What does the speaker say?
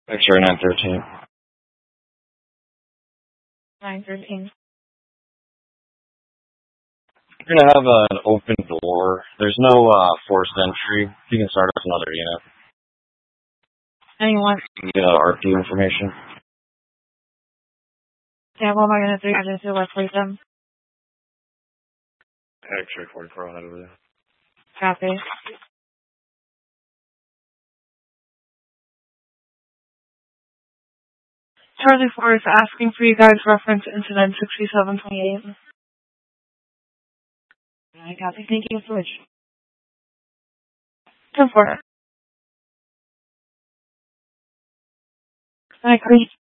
X-ray 913. 913. You're gonna have an open door. There's no forced entry. You can start up another unit. Anyone? RP information. Yeah, what am I gonna do? I just do let's leave them. X-ray 44 on over there. Copy. Charlie 4 is asking for you guys reference incident 6728. I copy. Thank you, switch. 10-4. I copy.